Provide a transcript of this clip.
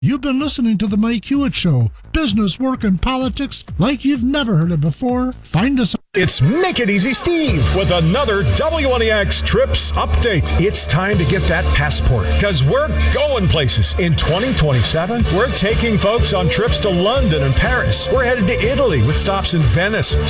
You've been listening to The Mike Hewitt Show. Business, work, and politics like you've never heard it before. Find us. It's Make It Easy Steve with another WNEX Trips update. It's time to get that passport because we're going places. In 2027, we're taking folks on trips to London and Paris. We're headed to Italy with stops in Venice,